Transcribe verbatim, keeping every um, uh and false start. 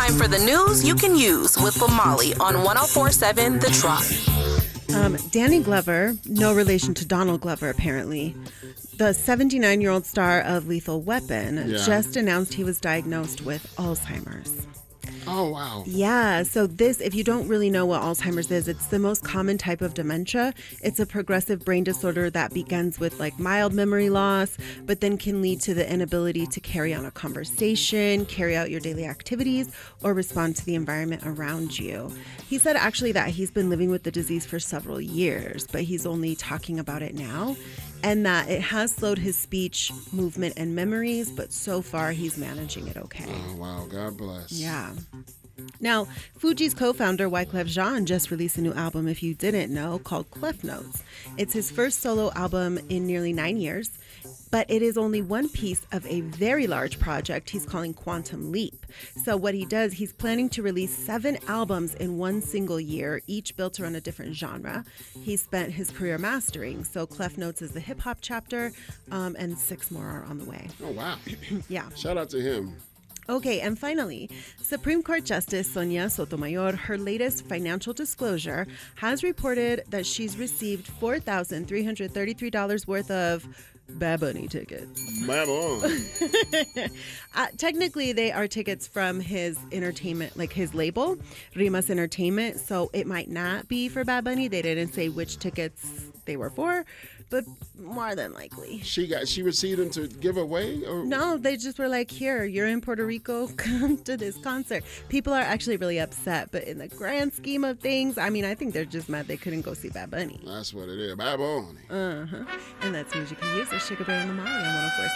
Time for the news you can use with Lamali on one oh four point seven The Trop. Um, Danny Glover, no relation to Donald Glover, apparently. The seventy-nine-year-old star of Lethal Weapon Yeah. just announced he was diagnosed with Alzheimer's. Oh, wow. Yeah, so this, if you don't really know what Alzheimer's is, it's the most common type of dementia. It's a progressive brain disorder that begins with like mild memory loss, but then can lead to the inability to carry on a conversation, carry out your daily activities, or respond to the environment around you. He said actually that he's been living with the disease for several years, but he's only talking about it now, and that it has slowed his speech, movement, and memories, but so far he's managing it okay. Oh, wow. God bless. Yeah. Now, Fuji's co-founder Wyclef Jean just released a new album, if you didn't know, called Clef Notes. It's his first solo album in nearly nine years, but it is only one piece of a very large project he's calling Quantum Leap. So what he does, he's planning to release seven albums in one single year, each built around a different genre. He spent his career mastering, so Clef Notes is the hip-hop chapter, um, and six more are on the way. Oh, wow. Yeah. Shout out to him. Okay, and finally, Supreme Court Justice Sonia Sotomayor, her latest financial disclosure, has reported that she's received four thousand three hundred thirty-three dollars worth of Bad Bunny tickets. Babylon. uh, technically, they are tickets from his entertainment, like his label, Rimas Entertainment, so it might not be for Bad Bunny. They didn't say which tickets they were for, but more than likely. She got. She received them to give away? Or? No, they just were like, here, you're in Puerto Rico, come to this concert. People are actually really upset, but in the grand scheme of things, I mean, I think they're just mad they couldn't go see Bad Bunny. That's what it is. Babylon. Uh-huh. And that's music you use with Sugar Bear and the Molly on one oh four point seven.